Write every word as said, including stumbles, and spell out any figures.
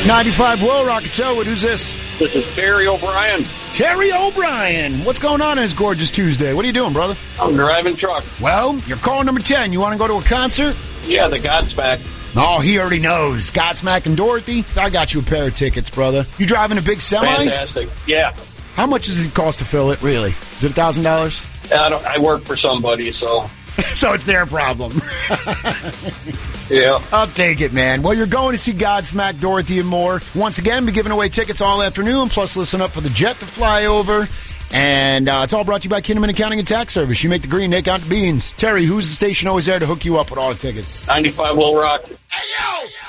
ninety-five Will Rocket Selwood. Who's this? This is Terry O'Brien. Terry O'Brien. What's going on on this gorgeous Tuesday? What are you doing, brother? I'm driving truck. Well, you're calling number ten. You want to go to a concert? Yeah, the Godsmack. Oh, he already knows. Godsmack and Dorothy. I got you a pair of tickets, brother. You driving a big semi? Fantastic. Yeah. How much does it cost to fill it, really? Is it one thousand dollars? I, don't, I work for somebody, so... So it's their problem. Yeah. I'll take it, man. Well, you're going to see Godsmack, Dorothy, and more. Once again, be giving away tickets all afternoon, plus listen up for the jet to fly over. And uh, it's all brought to you by Kinnaman Accounting and Tax Service. You make the green, they count the beans. Terry, who's the station always there to hook you up with all the tickets? ninety-five Will Rock. Hey, yo!